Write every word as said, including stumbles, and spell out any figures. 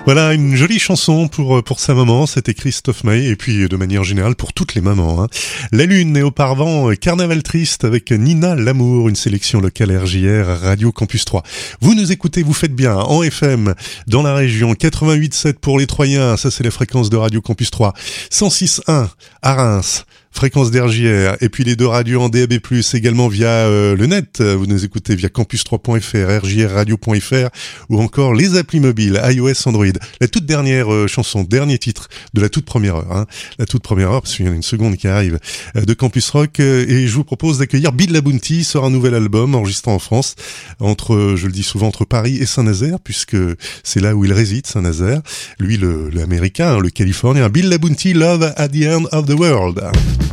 Voilà, une jolie chanson pour pour sa maman, c'était Christophe Maé, et puis de manière générale pour toutes les mamans. Hein. La Lune et auparavant Carnaval Triste avec Nina L'Amour, une sélection locale R J R Radio Campus trois. Vous nous écoutez, vous faites bien, en F M, dans la région, quatre-vingt-huit virgule sept pour les Troyens, ça c'est la fréquence de Radio Campus trois, cent six virgule un à Reims, fréquence d'R J R, et puis les deux radios en D A B plus, également via euh, le net. Vous nous écoutez via campus trois point f r, r j r radio point f r, ou encore les applis mobiles iOS, Android. La toute dernière euh, chanson, dernier titre de la toute première heure, hein, la toute première heure, parce qu'il y en a une seconde qui arrive, euh, de Campus Rock, euh, et je vous propose d'accueillir Bill Labunty, sort un nouvel album enregistré en France, entre, euh, je le dis souvent, entre Paris et Saint-Nazaire, puisque c'est là où il réside, Saint-Nazaire. Lui, le, l'américain, le californien, Bill Labunty, Love at the End of the World.